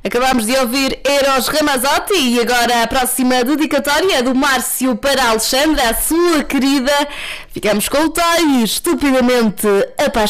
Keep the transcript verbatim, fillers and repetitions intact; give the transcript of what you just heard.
Acabámos de ouvir Eros Ramazzotti e agora a próxima dedicatória é do Márcio para a Alexandra, a sua querida. Ficamos com o Toy, estupidamente apaixonado.